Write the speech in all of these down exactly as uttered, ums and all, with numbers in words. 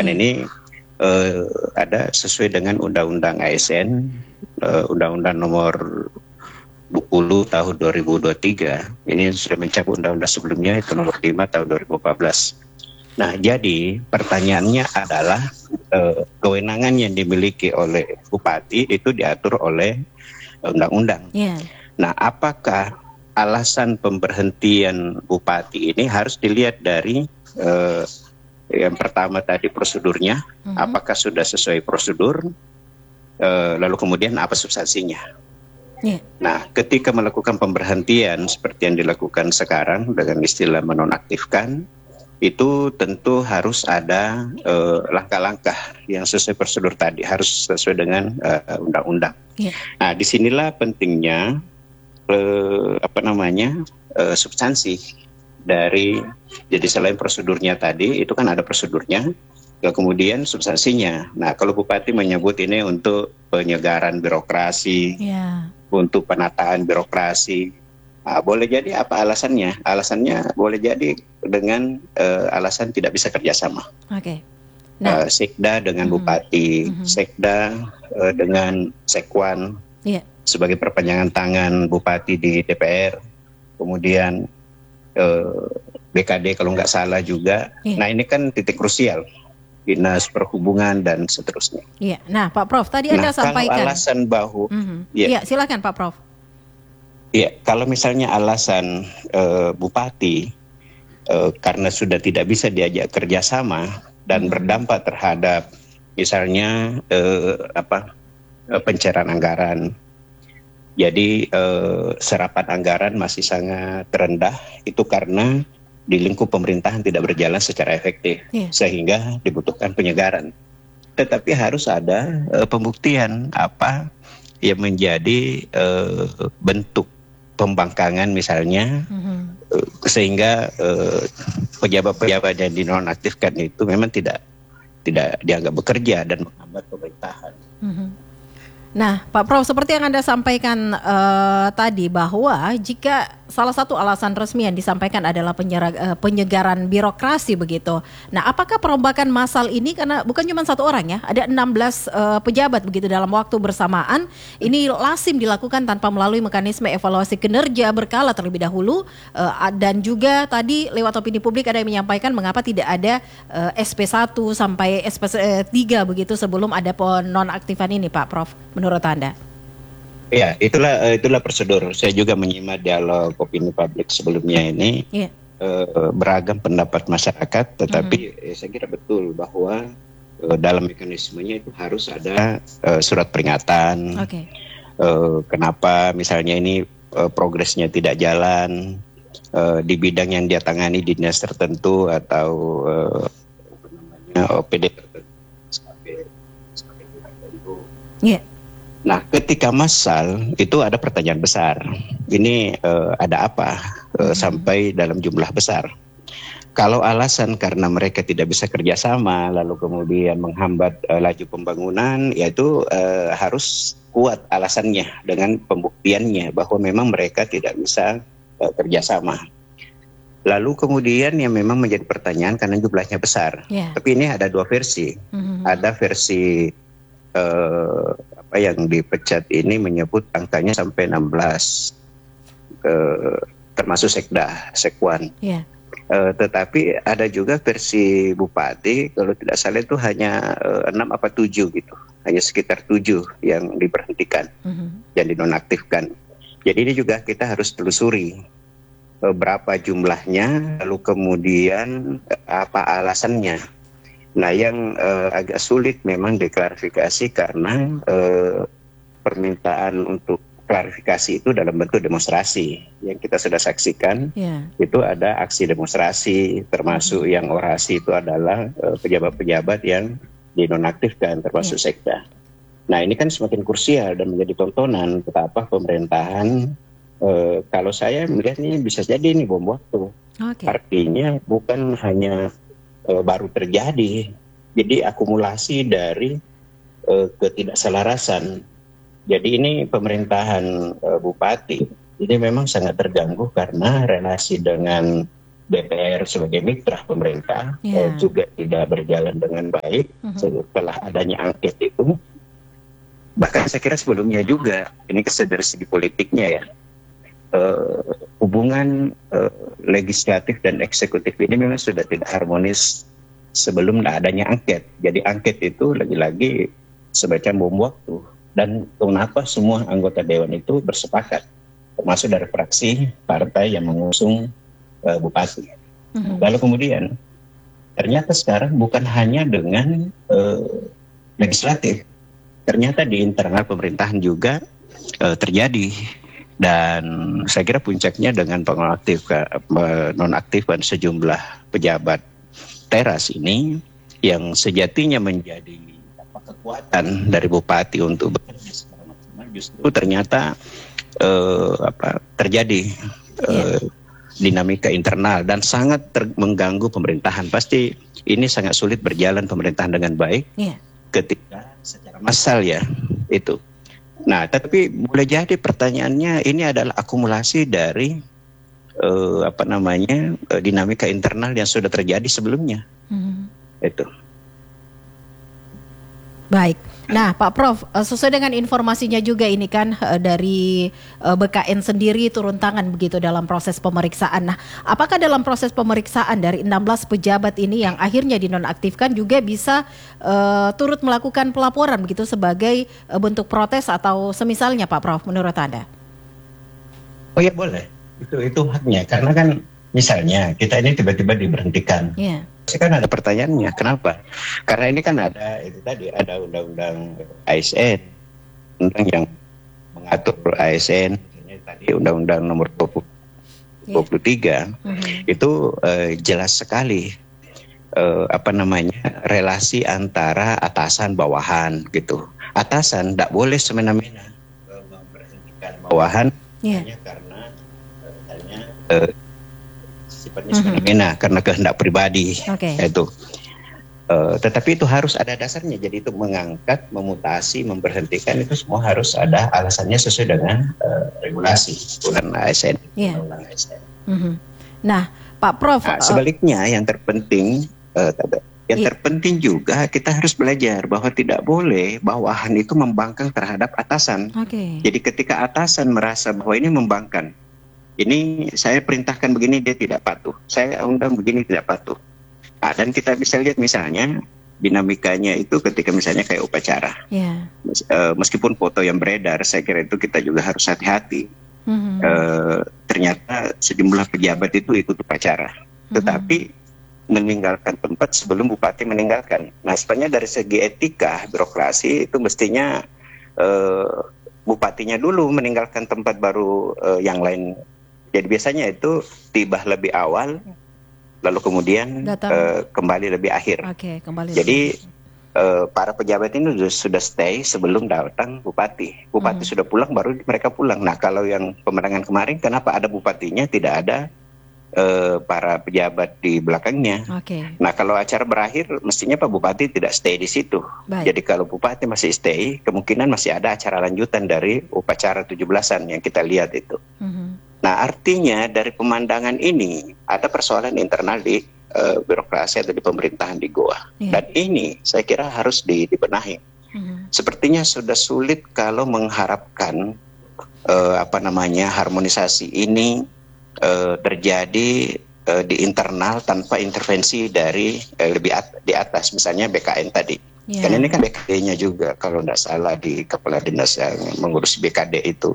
Kan hmm. ini uh, ada sesuai dengan Undang-Undang A S N, uh, Undang-Undang Nomor dua puluh tahun dua ribu dua puluh tiga. Ini sudah mencabut undang-undang sebelumnya itu Nomor lima tahun dua ribu empat belas. Nah, jadi pertanyaannya adalah uh, kewenangan yang dimiliki oleh bupati itu diatur oleh undang-undang. Yeah. Nah, apakah alasan pemberhentian bupati ini harus dilihat dari uh, yang pertama tadi prosedurnya, mm-hmm. apakah sudah sesuai prosedur, uh, lalu kemudian apa substansinya. Yeah. Nah, ketika melakukan pemberhentian seperti yang dilakukan sekarang dengan istilah menonaktifkan, itu tentu harus ada uh, langkah-langkah yang sesuai prosedur tadi, harus sesuai dengan uh, undang-undang. Yeah. Nah, disinilah pentingnya Uh, apa namanya uh, substansi dari, jadi selain prosedurnya tadi itu kan ada prosedurnya, kemudian substansinya. Nah, kalau bupati menyebut ini untuk penyegaran birokrasi, yeah. untuk penataan birokrasi, nah, boleh jadi apa alasannya? Alasannya boleh jadi dengan uh, alasan tidak bisa kerjasama. Oke. Okay. Nah, uh, sekda dengan mm-hmm. bupati, mm-hmm. sekda uh, dengan sekwan. Yeah. Sebagai perpanjangan tangan bupati di D P R, kemudian eh, B K D kalau nggak salah juga. Iya. Nah, ini kan titik krusial, dinas perhubungan dan seterusnya. Iya. Nah, Pak Prof, tadi Anda nah, sampaikan. Kalau alasan bahu, mm-hmm. ya. Iya, silakan Pak Prof. Iya, kalau misalnya alasan eh, bupati eh, karena sudah tidak bisa diajak kerjasama dan mm-hmm. berdampak terhadap misalnya eh, apa pencairan anggaran. Jadi eh, serapan anggaran masih sangat rendah, itu karena di lingkup pemerintahan tidak berjalan secara efektif, yeah. sehingga dibutuhkan penyegaran. Tetapi harus ada eh, pembuktian apa yang menjadi eh, bentuk pembangkangan misalnya, mm-hmm. eh, sehingga eh, pejabat-pejabat yang dinonaktifkan itu memang tidak tidak dianggap bekerja dan menghambat pemerintahan. Mm-hmm. Nah, Pak Prof, seperti yang Anda sampaikan uh, tadi bahwa jika salah satu alasan resmi yang disampaikan adalah penyera, uh, penyegaran birokrasi begitu. Nah, apakah perombakan massal ini karena bukan cuma satu orang ya, ada enam belas uh, pejabat begitu dalam waktu bersamaan, ini lazim dilakukan tanpa melalui mekanisme evaluasi kinerja berkala terlebih dahulu, uh, dan juga tadi lewat opini publik ada yang menyampaikan mengapa tidak ada uh, S P satu sampai S P tiga begitu sebelum ada penonaktifan ini, Pak Prof, menurut Anda? Ya, itulah itulah prosedur. Saya juga menyimak dialog opini publik sebelumnya ini, yeah. eh, beragam pendapat masyarakat, tetapi mm-hmm. eh, saya kira betul bahwa eh, dalam mekanismenya itu harus ada eh, surat peringatan. Okay. Eh, kenapa misalnya ini eh, progresnya tidak jalan eh, di bidang yang dia tangani di dinas tertentu atau eh, apa namanya O P D tertentu. Yeah. Nah, ketika massal itu ada pertanyaan besar. Ini uh, ada apa uh, hmm. sampai dalam jumlah besar? Kalau alasan karena mereka tidak bisa kerjasama, lalu kemudian menghambat uh, laju pembangunan, yaitu uh, harus kuat alasannya dengan pembuktiannya bahwa memang mereka tidak bisa uh, kerjasama. Lalu kemudian yang memang menjadi pertanyaan karena jumlahnya besar. Yeah. Tapi ini ada dua versi. Hmm. Ada versi Uh, apa yang dipecat ini menyebut angkanya sampai enam belas, uh, termasuk sekda, sekwan. Yeah. Uh, tetapi ada juga versi bupati, kalau tidak salah itu hanya uh, enam apa tujuh gitu, hanya sekitar tujuh yang diberhentikan, mm-hmm. yang dinonaktifkan. Jadi ini juga kita harus telusuri uh, berapa jumlahnya, lalu kemudian uh, apa alasannya. Nah, yang uh, agak sulit memang diklarifikasi karena uh, permintaan untuk klarifikasi itu dalam bentuk demonstrasi. Yang kita sudah saksikan, yeah. itu ada aksi demonstrasi, termasuk mm-hmm. yang orasi itu adalah uh, pejabat-pejabat yang dinonaktifkan, termasuk yeah. sekda. Nah, ini kan semakin krusial dan menjadi tontonan betapa pemerintahan, uh, kalau saya melihatnya bisa jadi ini bom waktu. Okay. Artinya bukan hanya Uh, baru terjadi, jadi akumulasi dari uh, ketidakselarasan. Jadi ini pemerintahan uh, bupati ini memang sangat terganggu karena relasi dengan D P R sebagai mitra pemerintah yeah. eh, juga tidak berjalan dengan baik uh-huh. setelah adanya angket itu. Bahkan saya kira sebelumnya juga, ini dari segi politiknya ya, eh, hubungan eh, legislatif dan eksekutif ini memang sudah tidak harmonis sebelum adanya angket. Jadi angket itu lagi-lagi semacam bom waktu. Dan kenapa semua anggota dewan itu bersepakat, termasuk dari fraksi partai yang mengusung Uh, bupati. Mm-hmm. Lalu kemudian ternyata sekarang bukan hanya dengan uh, legislatif, ternyata di internal pemerintahan juga uh, terjadi, dan saya kira puncaknya dengan penonaktifkan nonaktifan sejumlah pejabat teras ini yang sejatinya menjadi apa, kekuatan dari bupati untuk bekerja secara maksimal, justru ternyata uh, apa terjadi. Uh, yeah. dinamika internal dan sangat ter- mengganggu pemerintahan. Pasti ini sangat sulit berjalan pemerintahan dengan baik yeah. ketika secara massal ya itu. Nah, tapi boleh jadi pertanyaannya ini adalah akumulasi dari uh, apa namanya uh, dinamika internal yang sudah terjadi sebelumnya. Mm-hmm. Itu. Baik. Nah, Pak Prof, sesuai dengan informasinya juga ini kan dari B K N sendiri turun tangan begitu dalam proses pemeriksaan. Nah, apakah dalam proses pemeriksaan dari enam belas pejabat ini yang akhirnya dinonaktifkan juga bisa uh, turut melakukan pelaporan begitu sebagai uh, bentuk protes atau semisalnya, Pak Prof, menurut Anda? Oh ya boleh, itu itu haknya. Karena kan misalnya kita ini tiba-tiba diberhentikan. Yeah. Kan ada pertanyaannya, kenapa? Karena ini kan ada itu tadi ada undang-undang A S N, undang yang mengatur A S N, tadi undang-undang nomor dua puluh tiga yeah. mm-hmm. itu uh, jelas sekali uh, apa namanya relasi antara atasan bawahan gitu. Atasan tidak boleh semena-mena uh, memberhentikan bawahan yeah. hanya karena uh, hanya uh, sifatnya semena-mena mm-hmm. karena kehendak pribadi okay. itu. Uh, tetapi itu harus ada dasarnya. Jadi itu mengangkat, memutasi, memberhentikan itu semua harus ada alasannya sesuai dengan uh, regulasi undang A S N. Yeah. Undang A S N. Mm-hmm. Nah, Pak Prof. Nah, sebaliknya yang terpenting, uh, yang yeah. terpenting juga kita harus belajar bahwa tidak boleh bawahan itu membangkang terhadap atasan. Okay. Jadi ketika atasan merasa bahwa ini membangkang, ini saya perintahkan begini dia tidak patuh, saya undang begini tidak patuh. Nah, dan kita bisa lihat misalnya dinamikanya itu ketika misalnya kayak upacara. Yeah. Mes, uh, meskipun foto yang beredar, saya kira itu kita juga harus hati-hati. Mm-hmm. Uh, ternyata sejumlah pejabat itu ikut upacara, mm-hmm. tetapi meninggalkan tempat sebelum bupati meninggalkan. Nah, sebenarnya dari segi etika birokrasi itu mestinya uh, bupatinya dulu meninggalkan tempat baru uh, yang lain. Jadi biasanya itu tiba lebih awal, lalu kemudian uh, kembali lebih akhir. Okay, kembali Jadi uh, para pejabat ini sudah stay sebelum datang bupati. Bupati hmm. sudah pulang, baru mereka pulang. Nah, kalau yang pemenangan kemarin, kenapa ada bupatinya, tidak ada uh, para pejabat di belakangnya? Okay. Nah, kalau acara berakhir, mestinya Pak Bupati tidak stay di situ. Baik. Jadi kalau Bupati masih stay, kemungkinan masih ada acara lanjutan dari upacara tujuh belasan yang kita lihat itu. Hmm. Nah, artinya dari pemandangan ini ada persoalan internal di uh, birokrasi atau di pemerintahan di Goa. Yeah. Dan ini saya kira harus di, dibenahi. Mm-hmm. Sepertinya sudah sulit kalau mengharapkan uh, apa namanya harmonisasi ini uh, terjadi uh, di internal tanpa intervensi dari uh, lebih at- di atas, misalnya B K N tadi. Yeah. Karena ini kan B K D-nya juga kalau tidak salah di kepala dinas yang mengurus B K D itu.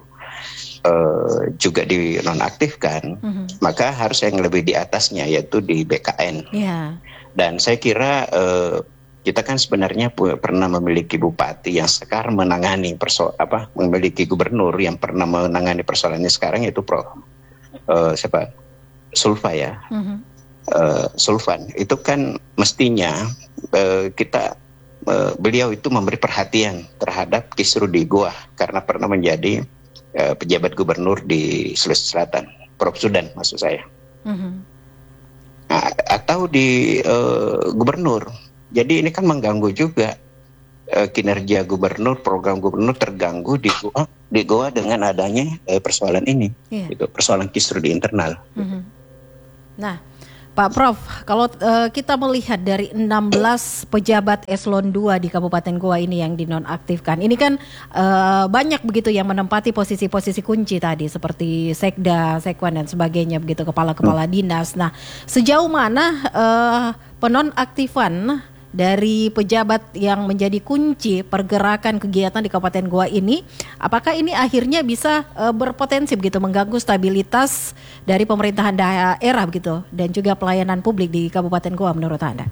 Uh, juga dinonaktifkan, mm-hmm. maka harus yang lebih di atasnya yaitu di B K N. Yeah. Dan saya kira uh, kita kan sebenarnya pu- pernah memiliki bupati yang sekarang menangani perso- apa memiliki gubernur yang pernah menangani persoalannya sekarang yaitu Prof uh, siapa Sulfa ya, mm-hmm. uh, Sulfan. Itu kan mestinya uh, kita uh, beliau itu memberi perhatian terhadap kisru di Goa karena pernah menjadi pejabat gubernur di Sulawesi Selatan, Prof Sudan maksud saya. Mm-hmm. Nah, atau di uh, gubernur. Jadi ini kan mengganggu juga uh, kinerja gubernur, program gubernur terganggu di Goa, di Goa dengan adanya uh, persoalan ini, yeah. gitu, persoalan kisru di internal. Mm-hmm. Nah, Pak Prof, kalau uh, kita melihat dari enam belas pejabat eselon dua di Kabupaten Goa ini yang dinonaktifkan, ini kan uh, banyak begitu yang menempati posisi-posisi kunci tadi seperti sekda, sekwan dan sebagainya begitu, kepala-kepala dinas. Nah, sejauh mana uh, penonaktifan dari pejabat yang menjadi kunci pergerakan kegiatan di Kabupaten Goa ini, apakah ini akhirnya bisa uh, berpotensi begitu mengganggu stabilitas dari pemerintahan daerah begitu dan juga pelayanan publik di Kabupaten Goa menurut Anda?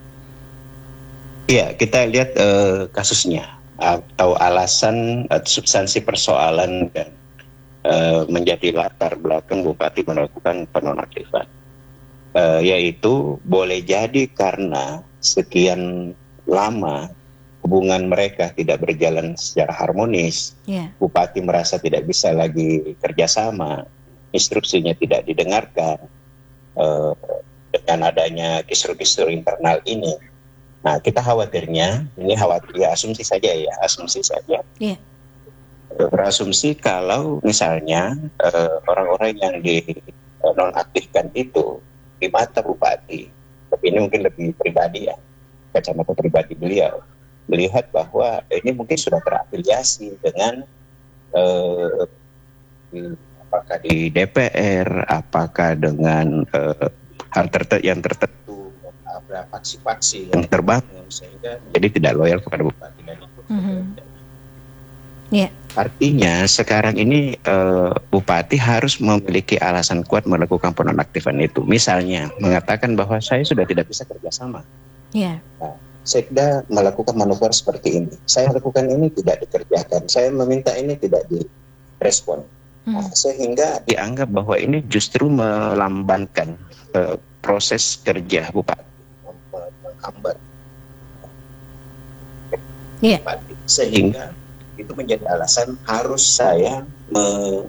Iya, kita lihat uh, kasusnya atau alasan atau substansi persoalan dan uh, menjadi latar belakang Bupati melakukan penonaktifan, uh, yaitu boleh jadi karena sekian lama hubungan mereka tidak berjalan secara harmonis, yeah. Bupati merasa tidak bisa lagi kerjasama, instruksinya tidak didengarkan, uh, dengan adanya kisru-kisru internal ini. Nah, kita khawatirnya, ini khawatir, ya asumsi saja ya, asumsi saja. Yeah. Berasumsi kalau misalnya uh, orang-orang yang di uh, nonaktifkan itu di mata Bupati, tapi ini mungkin lebih pribadi ya, kacamata pribadi beliau, melihat bahwa ini mungkin sudah terafiliasi dengan eh, apakah di D P R, apakah dengan eh, hal tertentu yang tertentu, ada faksi-faksi yang terbangun sehingga jadi tidak loyal kepada Bupati dan itu. Mm-hmm. Yeah. Artinya sekarang ini uh, Bupati harus memiliki alasan kuat melakukan penonaktifan itu. Misalnya mengatakan bahwa saya sudah tidak bisa kerjasama. Yeah. Nah, Sekda melakukan manuver seperti ini. Saya lakukan ini tidak dikerjakan. Saya meminta ini tidak direspon. Hmm. Nah, sehingga dianggap bahwa ini justru melambankan uh, proses kerja Bupati, menghambat. Yeah. Bupati. Sehingga itu menjadi alasan harus saya me,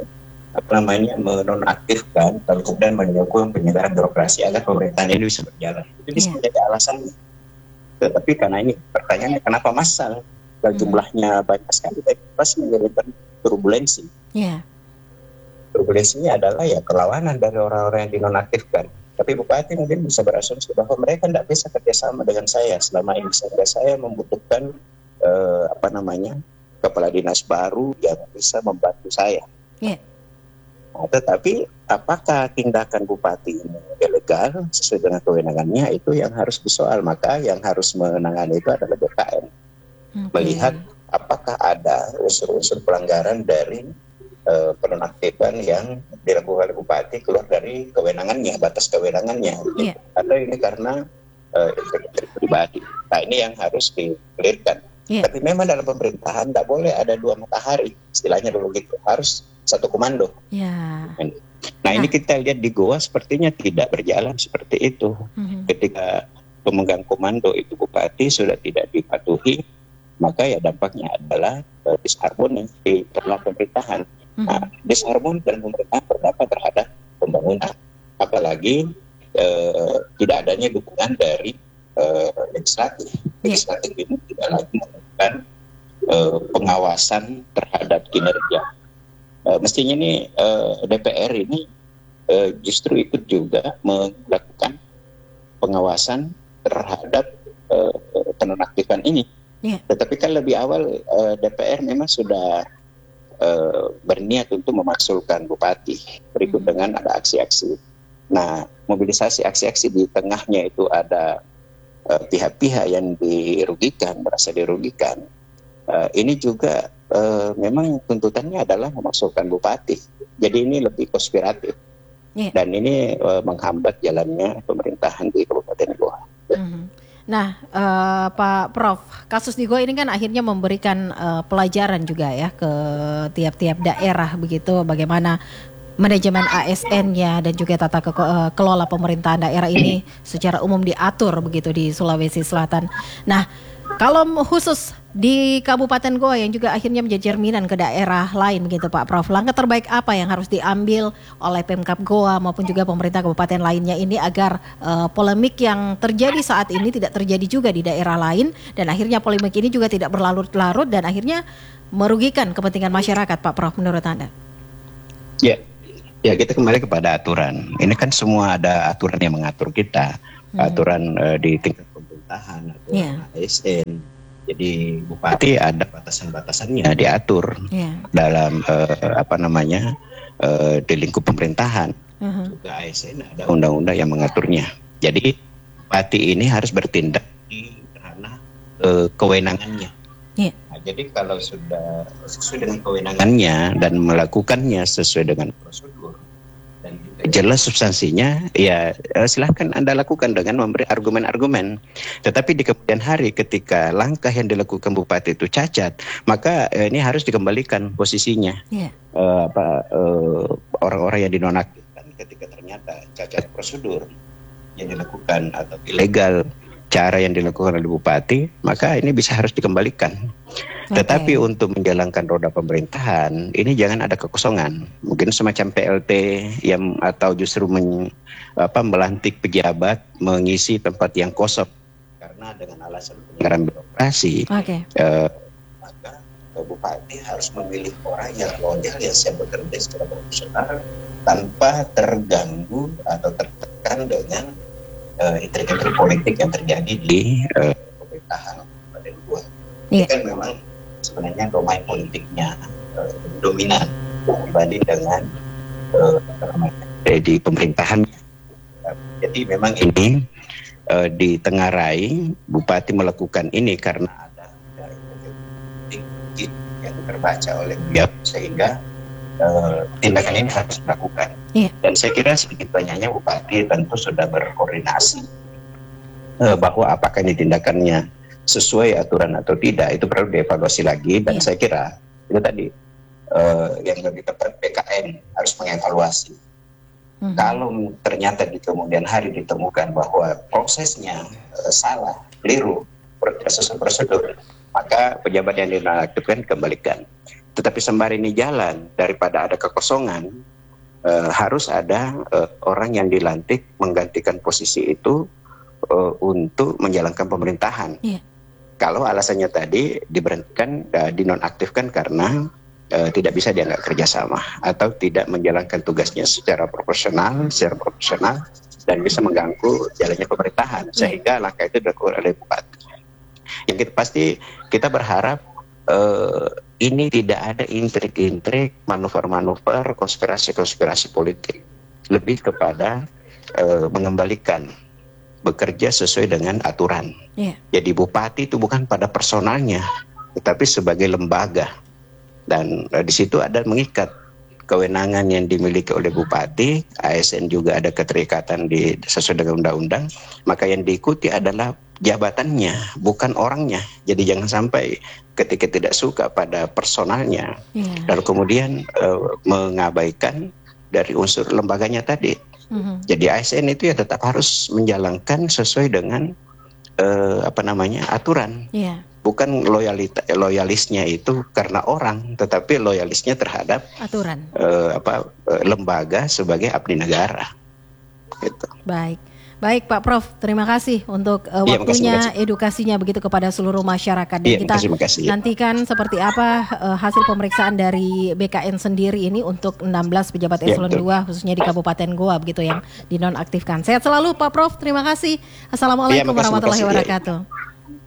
apa namanya menonaktifkan kalau kemudian melakukan penyelenggaraan birokrasi agar pemerintahan ini bisa berjalan. Itu bisa yeah. menjadi alasannya. Tetapi karena ini pertanyaannya kenapa massal? Kalau hmm. jumlahnya banyak sekali, tapi pasti menyebabkan turbulensi. Yeah. Turbulensinya adalah ya perlawanan dari orang-orang yang dinonaktifkan. Tapi Bupati mungkin bisa berasumsi bahwa mereka tidak bisa kerjasama dengan saya selama ini, sehingga saya membutuhkan eh, apa namanya kepala dinas baru yang bisa membantu saya. Yeah. Nah, tetapi apakah tindakan Bupati ini ilegal sesuai dengan kewenangannya, itu yang harus disoal. Maka yang harus menangani itu adalah B K N. Okay. Melihat apakah ada unsur-unsur pelanggaran dari uh, penonaktifan yang dilakukan oleh Bupati keluar dari kewenangannya, batas kewenangannya. Yeah. Atau ini karena uh, pribadi. Nah, ini yang harus di-clearkan. Yeah. Tapi memang dalam pemerintahan tidak boleh ada dua matahari, istilahnya dulu gitu, harus satu komando. Yeah. Nah, nah ini kita lihat di Goa sepertinya tidak berjalan seperti itu. Mm-hmm. Ketika pemegang komando itu Bupati sudah tidak dipatuhi, maka ya dampaknya adalah uh, disharmoni di internal pemerintahan. Mm-hmm. Nah, disharmoni dalam pemerintahan berdampak terhadap pembangunan, apalagi uh, tidak adanya dukungan dari uh, legislatif. Legislatif yeah. ini tidak lagi melakukan uh, pengawasan terhadap kinerja. Uh, mestinya ini uh, D P R ini uh, justru ikut juga melakukan pengawasan terhadap uh, penonaktifan ini. Yeah. Tetapi kan lebih awal uh, D P R memang sudah uh, berniat untuk memaksulkan Bupati. Berikut mm-hmm. dengan ada aksi-aksi. Nah, mobilisasi aksi-aksi di tengahnya itu ada Uh, pihak-pihak yang dirugikan, merasa dirugikan. Uh, ini juga uh, memang tuntutannya adalah memasukkan Bupati. Jadi ini lebih konspiratif. Yeah. Dan ini uh, menghambat jalannya pemerintahan di Kabupaten Goa. Mm-hmm. Nah, uh, Pak Prof, kasus di Goa ini kan akhirnya memberikan uh, pelajaran juga ya ke tiap-tiap daerah begitu, bagaimana manajemen A S N-nya dan juga tata ke- kelola pemerintahan daerah ini secara umum diatur begitu di Sulawesi Selatan. Nah, kalau khusus di Kabupaten Goa yang juga akhirnya menjadi cerminan ke daerah lain begitu Pak Prof, langkah terbaik apa yang harus diambil oleh Pemkab Goa maupun juga pemerintah kabupaten lainnya ini agar uh, polemik yang terjadi saat ini tidak terjadi juga di daerah lain dan akhirnya polemik ini juga tidak berlarut-larut dan akhirnya merugikan kepentingan masyarakat, Pak Prof, menurut Anda? Ya. Yeah. Ya, kita kembali kepada aturan. Ini kan semua ada aturan yang mengatur kita, hmm. aturan uh, di tingkat pemerintahan, aturan yeah. A S N. Jadi bupati ada batasan-batasannya diatur yeah. dalam uh, apa namanya uh, di lingkup pemerintahan. Uh-huh. Juga A S N ada undang-undang yang mengaturnya. Jadi bupati ini harus bertindak di ranah uh, kewenangannya. Yeah. Nah, jadi kalau sudah sesuai dengan kewenangannya dan melakukannya sesuai dengan prosedur dan juga jelas substansinya, ya silahkan Anda lakukan dengan memberi argumen-argumen. Tetapi di kemudian hari ketika langkah yang dilakukan bupati itu cacat, maka eh, ini harus dikembalikan posisinya. Yeah. Uh, apa uh, orang-orang yang dinonaktifkan ketika ternyata cacat prosedur yang dilakukan atau ilegal cara yang dilakukan oleh bupati, maka ini bisa harus dikembalikan. Okay. Tetapi untuk menjalankan roda pemerintahan, ini jangan ada kekosongan. Mungkin semacam P L T yang atau justru men, apa, melantik pejabat mengisi tempat yang kosong karena dengan alasan penyelenggaraan birokrasi. Okay. Eh, maka bupati harus memilih orang yang loyal, yang siap bekerja secara profesional tanpa terganggu atau tertekan dengan Uh, intrik-intrik politik yang terjadi di uh, pemerintahan pada dua. Ini kan memang sebenarnya domain politiknya uh, dominan dibanding dengan uh, di pemerintahan. Uh, jadi memang ini uh, ditengarai bupati melakukan ini karena ada dari politik yang terbaca oleh beliau sehingga Uh, tindakan ini harus dilakukan. Yeah. Dan saya kira sedikit banyaknya bupati tentu sudah berkoordinasi uh, bahwa apakah ini tindakannya sesuai aturan atau tidak, itu perlu dievaluasi lagi. Dan yeah. saya kira itu tadi uh, yang lebih tepat B K N harus mengevaluasi. Mm-hmm. Kalau ternyata di kemudian hari ditemukan bahwa prosesnya uh, salah, keliru, sesuai prosedur, maka pejabat yang dinonaktifkan kembalikan. Tetapi sembari ini jalan, daripada ada kekosongan, uh, harus ada uh, orang yang dilantik menggantikan posisi itu uh, untuk menjalankan pemerintahan. Yeah. Kalau alasannya tadi diberhentikan, uh, dinonaktifkan karena uh, tidak bisa dianggap kerjasama atau tidak menjalankan tugasnya secara profesional, secara profesional dan bisa mengganggu jalannya pemerintahan, yeah. sehingga langkah itu dilakukan oleh bupati. Yang kita pasti kita berharap uh, ini tidak ada intrik-intrik, manuver-manuver, konspirasi-konspirasi politik. Lebih kepada uh, mengembalikan bekerja sesuai dengan aturan. Yeah. Jadi bupati itu bukan pada personalnya, tetapi sebagai lembaga. Dan uh, di situ ada mengikat kewenangan yang dimiliki oleh bupati, A S N juga ada keterikatan di sesuai dengan undang-undang, maka yang diikuti adalah jabatannya, bukan orangnya. Jadi jangan sampai ketika tidak suka pada personalnya, yeah. lalu kemudian uh, mengabaikan dari unsur lembaganya tadi. Mm-hmm. Jadi A S N itu ya tetap harus menjalankan sesuai dengan uh, apa namanya aturan. Yeah. Bukan loyalita, loyalisnya itu karena orang, tetapi loyalisnya terhadap aturan, uh, apa uh, lembaga sebagai abdi negara. Gitu. Baik. Baik Pak Prof, terima kasih untuk uh, waktunya, ya, makasih, makasih. edukasinya begitu kepada seluruh masyarakat. Dan ya, kita makasih, makasih, ya. nantikan seperti apa uh, hasil pemeriksaan dari B K N sendiri ini untuk enam belas pejabat eselon ya, dua khususnya di Kabupaten Goa begitu yang dinonaktifkan. Sehat selalu Pak Prof, terima kasih. Assalamualaikum ya, makasih, warahmatullahi makasih, wabarakatuh. Ya.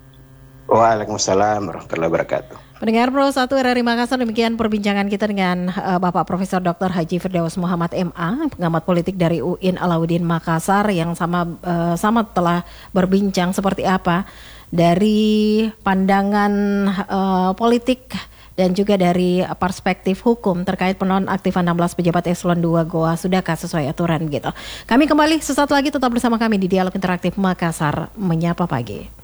Waalaikumsalam warahmatullahi wabarakatuh. Pendengar Pro satu R R I Makassar, demikian perbincangan kita dengan uh, Bapak Profesor Doktor Haji Firdaus Muhammad M A, pengamat politik dari U I N Alauddin Makassar, yang sama uh, sama telah berbincang seperti apa dari pandangan uh, politik dan juga dari perspektif hukum terkait penonaktifan enam belas pejabat eselon dua Goa sudahkah sesuai aturan gitu. Kami kembali sesaat lagi, tetap bersama kami di Dialog Interaktif Makassar Menyapa Pagi.